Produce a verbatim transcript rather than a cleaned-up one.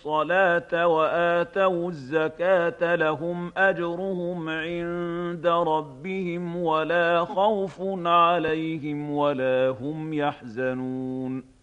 الصلاة وآتوا الزكاة لهم أجرهم عند ربهم ولا خوف عليهم ولا هم يحزنون